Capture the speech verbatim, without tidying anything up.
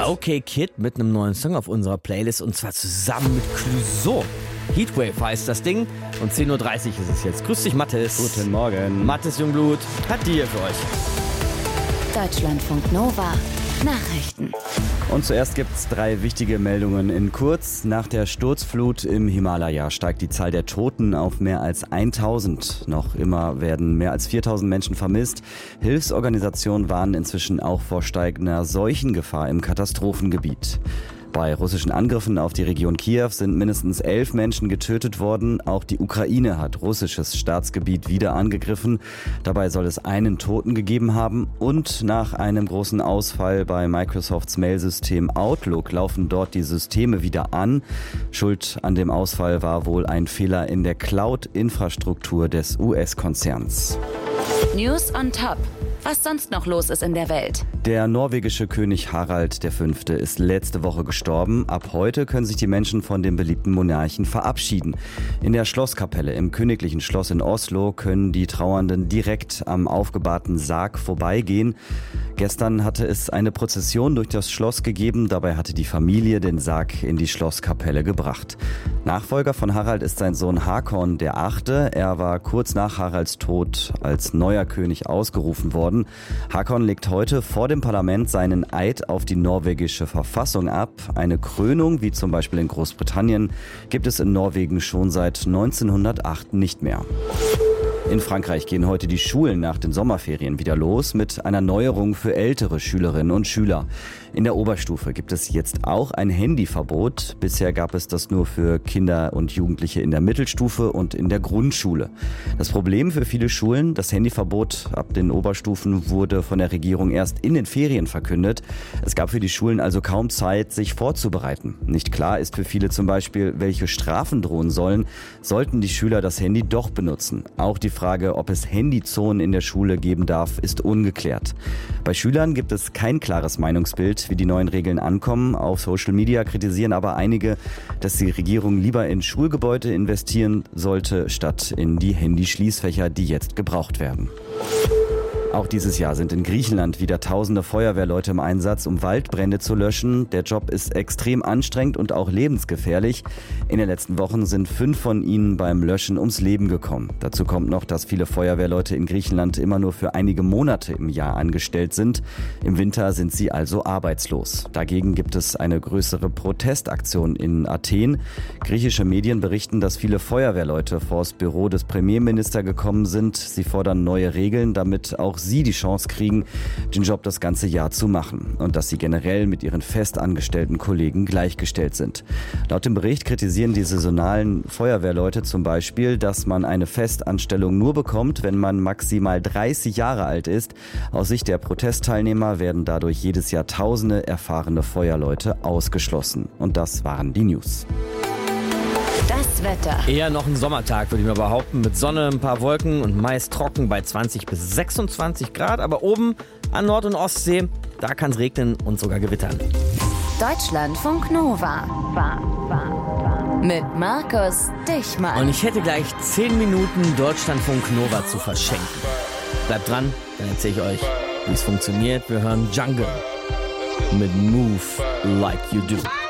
Okay Kid mit einem neuen Song auf unserer Playlist und zwar zusammen mit Clouseau. Heatwave heißt das Ding und zehn Uhr dreißig ist es jetzt. Grüß dich, Mathis. Guten Morgen. Mathis Jungblut hat die hier für euch. Deutschlandfunk Nova. Nachrichten. Und zuerst gibt's drei wichtige Meldungen in kurz. Nach der Sturzflut im Himalaya steigt die Zahl der Toten auf mehr als tausend. Noch immer werden mehr als viertausend Menschen vermisst. Hilfsorganisationen warnen inzwischen auch vor steigender Seuchengefahr im Katastrophengebiet. Bei russischen Angriffen auf die Region Kiew sind mindestens elf Menschen getötet worden. Auch die Ukraine hat russisches Staatsgebiet wieder angegriffen. Dabei soll es einen Toten gegeben haben. Und nach einem großen Ausfall bei Microsofts Mailsystem Outlook laufen dort die Systeme wieder an. Schuld an dem Ausfall war wohl ein Fehler in der Cloud-Infrastruktur des U S-Konzerns. News on Top. Was sonst noch los ist in der Welt. Der norwegische König Harald der Fünfte ist letzte Woche gestorben. Ab heute können sich die Menschen von dem beliebten Monarchen verabschieden. In der Schlosskapelle im Königlichen Schloss in Oslo können die Trauernden direkt am aufgebahrten Sarg vorbeigehen. Gestern hatte es eine Prozession durch das Schloss gegeben. Dabei hatte die Familie den Sarg in die Schlosskapelle gebracht. Nachfolger von Harald ist sein Sohn Hakon der Achte. Er war kurz nach Haralds Tod als neuer König ausgerufen worden. Hakon legt heute vor dem Parlament seinen Eid auf die norwegische Verfassung ab. Eine Krönung, wie zum Beispiel in Großbritannien, gibt es in Norwegen schon seit neunzehnhundertacht nicht mehr. In Frankreich gehen heute die Schulen nach den Sommerferien wieder los mit einer Neuerung für ältere Schülerinnen und Schüler. In der Oberstufe gibt es jetzt auch ein Handyverbot. Bisher gab es das nur für Kinder und Jugendliche in der Mittelstufe und in der Grundschule. Das Problem für viele Schulen, das Handyverbot ab den Oberstufen wurde von der Regierung erst in den Ferien verkündet. Es gab für die Schulen also kaum Zeit, sich vorzubereiten. Nicht klar ist für viele zum Beispiel, welche Strafen drohen sollen, sollten die Schüler das Handy doch benutzen. Auch die Frage, ob es Handyzonen in der Schule geben darf, ist ungeklärt. Bei Schülern gibt es kein klares Meinungsbild, wie die neuen Regeln ankommen. Auf Social Media kritisieren aber einige, dass die Regierung lieber in Schulgebäude investieren sollte, statt in die Handyschließfächer, die jetzt gebraucht werden. Auch dieses Jahr sind in Griechenland wieder tausende Feuerwehrleute im Einsatz, um Waldbrände zu löschen. Der Job ist extrem anstrengend und auch lebensgefährlich. In den letzten Wochen sind fünf von ihnen beim Löschen ums Leben gekommen. Dazu kommt noch, dass viele Feuerwehrleute in Griechenland immer nur für einige Monate im Jahr angestellt sind. Im Winter sind sie also arbeitslos. Dagegen gibt es eine größere Protestaktion in Athen. Griechische Medien berichten, dass viele Feuerwehrleute vor das Büro des Premierministers gekommen sind. Sie fordern neue Regeln, damit auch sie die Chance kriegen, den Job das ganze Jahr zu machen und dass sie generell mit ihren festangestellten Kollegen gleichgestellt sind. Laut dem Bericht kritisieren die saisonalen Feuerwehrleute zum Beispiel, dass man eine Festanstellung nur bekommt, wenn man maximal dreißig Jahre alt ist. Aus Sicht der Protestteilnehmer werden dadurch jedes Jahr tausende erfahrene Feuerleute ausgeschlossen. Und das waren die News. Das Wetter. Eher noch ein Sommertag, würde ich mal behaupten, mit Sonne, ein paar Wolken und meist trocken bei zwanzig bis sechsundzwanzig Grad. Aber oben an Nord- und Ostsee, da kann es regnen und sogar gewittern. Deutschlandfunk Nova. War, war, war. Mit Markus Dichmann. Und ich hätte gleich zehn Minuten Deutschlandfunk Nova zu verschenken. Bleibt dran, dann erzähle ich euch, wie es funktioniert. Wir hören Jungle mit Move Like You Do.